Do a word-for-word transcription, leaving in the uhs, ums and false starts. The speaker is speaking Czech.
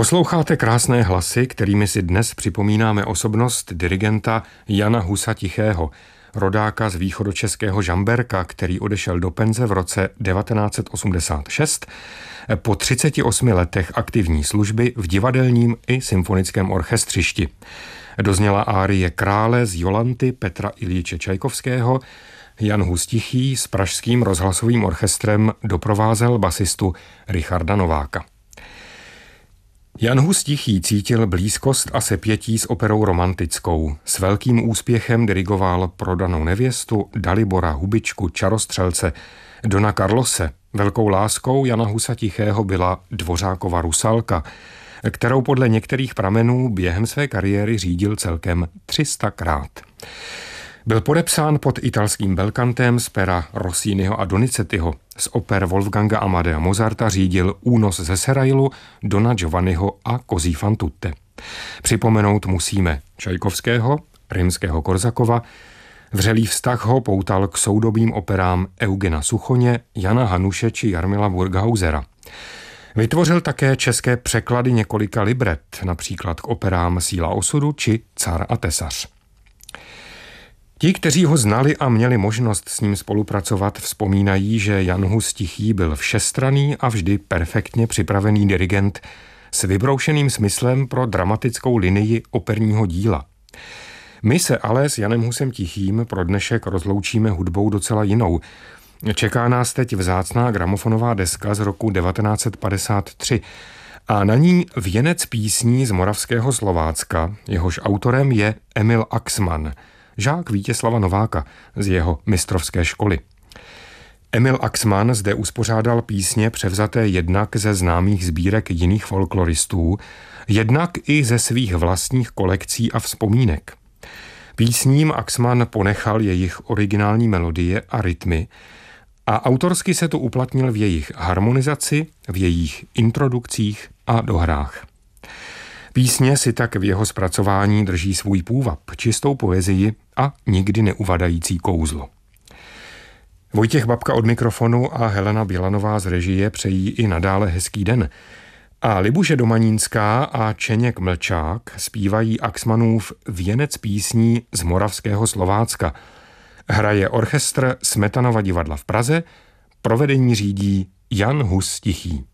Posloucháte krásné hlasy, kterými si dnes připomínáme osobnost dirigenta Jana Husa Tichého, rodáka z východočeského Žamberka, který odešel do penze v roce devatenáct set osmdesát šest po třiceti osmi letech aktivní služby v divadelním i symfonickém orchestřišti. Dozněla árie Krále z Jolanty Petra Iljiče Čajkovského. Jan Hus Tichý s pražským rozhlasovým orchestrem doprovázel basistu Richarda Nováka. Jan Hus Tichý cítil blízkost a sepětí s operou romantickou. S velkým úspěchem dirigoval Prodanou nevěstu, Dalibora, Hubičku, Čarostřelce, Dona Carlose. Velkou láskou Jana Husa Tichého byla Dvořákova Rusalka, kterou podle některých pramenů během své kariéry řídil celkem tři sta krát. Byl podepsán pod italským belkantem z pera Rossiniho a Donizettiho. Z oper Wolfganga Amadea Mozarta řídil Únos ze Serailu, Dona Giovanniho a Kozí fan tutte. Připomenout musíme Čajkovského, Rimského Korsakova. Vřelý vztah ho poutal k soudobým operám Eugena Suchoně, Jana Hanuše či Jarmila Burghausera. Vytvořil také české překlady několika libret, například k operám Síla osudu či Car a tesař. Ti, kteří ho znali a měli možnost s ním spolupracovat, vzpomínají, že Jan Hus Tichý byl všestranný a vždy perfektně připravený dirigent s vybroušeným smyslem pro dramatickou linii operního díla. My se ale s Janem Husem Tichým pro dnešek rozloučíme hudbou docela jinou. Čeká nás teď vzácná gramofonová deska z roku devatenáct set padesát tři a na ní věnec písní z Moravského Slovácka, jehož autorem je Emil Axmann, žák Vítězslava Nováka z jeho mistrovské školy. Emil Axmann zde uspořádal písně převzaté jednak ze známých sbírek jiných folkloristů, jednak i ze svých vlastních kolekcí a vzpomínek. Písním Axmann ponechal jejich originální melodie a rytmy a autorsky se tu uplatnil v jejich harmonizaci, v jejich introdukcích a dohrách. Písně si tak v jeho zpracování drží svůj půvab, čistou poezii a nikdy neuvadající kouzlo. Vojtěch Babka od mikrofonu a Helena Bělanová z režie přejí i nadále hezký den. A Libuše Domanínská a Čeněk Mlčák zpívají Axmannův věnec písní z Moravského Slovácka. Hraje orchestr Smetanova divadla v Praze, provedení řídí Jan Hus Tichý.